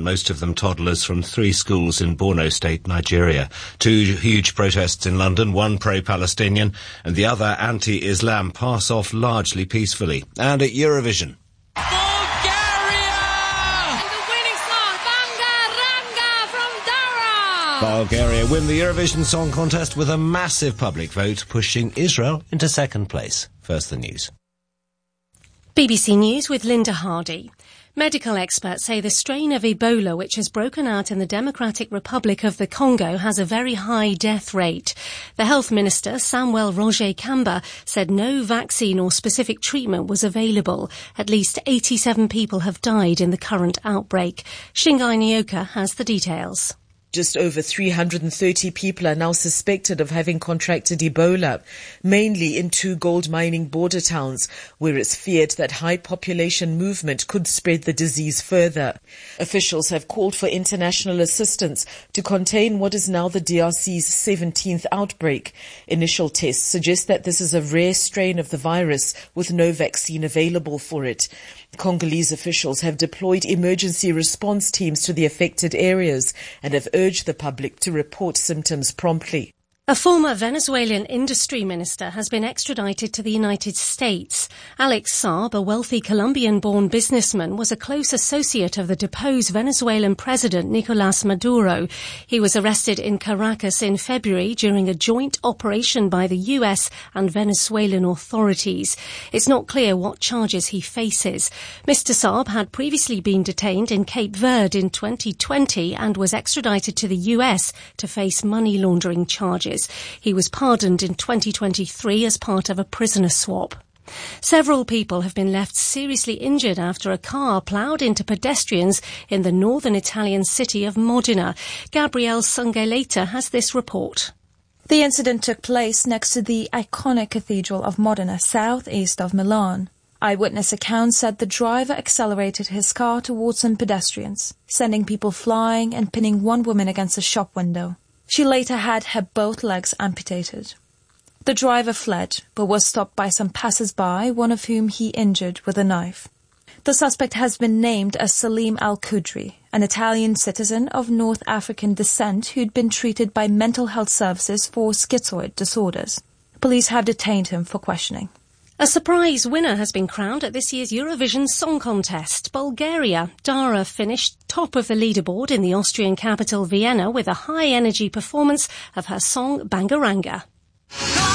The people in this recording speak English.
children, most of them toddlers, from 3 schools in Borno State, Nigeria. 2 huge protests in London, one pro-Palestinian and the other anti-Islam, pass off largely peacefully. And at Eurovision, Bulgaria win the Eurovision Song Contest with a massive public vote, pushing Israel into second place. First, the news. BBC News with Linda Hardy. Medical experts say the strain of Ebola, which has broken out in the Democratic Republic of the Congo, has a very high death rate. The Health Minister, Samuel Roger Kamba, said no vaccine or specific treatment was available. At least 87 people have died in the current outbreak. Shingai Nyoka has the details. Just over 330 people are now suspected of having contracted Ebola, mainly in 2 gold mining border towns, where it's feared that high population movement could spread the disease further. Officials have called for international assistance to contain what is now the DRC's 17th outbreak. Initial tests suggest that this is a rare strain of the virus with no vaccine available for it. Congolese officials have deployed emergency response teams to the affected areas and have urged the public to report symptoms promptly. A former Venezuelan industry minister has been extradited to the United States. Alex Saab, a wealthy Colombian-born businessman, was a close associate of the deposed Venezuelan president Nicolás Maduro. He was arrested in Caracas in February during a joint operation by the US and Venezuelan authorities. It's not clear what charges he faces. Mr. Saab had previously been detained in Cape Verde in 2020 and was extradited to the US to face money laundering charges. He was pardoned in 2023 as part of a prisoner swap. Several people have been left seriously injured after a car ploughed into pedestrians in the northern Italian city of Modena. Gabrielle Sungaleta has this report. The incident took place next to the iconic Cathedral of Modena, southeast of Milan. Eyewitness accounts said the driver accelerated his car towards some pedestrians, sending people flying and pinning one woman against a shop window. She later had her both legs amputated. The driver fled, but was stopped by some passers-by, one of whom he injured with a knife. The suspect has been named as Salim Al-Qudri, an Italian citizen of North African descent who'd been treated by mental health services for schizoid disorders. Police have detained him for questioning. A surprise winner has been crowned at this year's Eurovision Song Contest. Bulgaria. Dara finished top of the leaderboard in the Austrian capital Vienna with a high-energy performance of her song Bangaranga.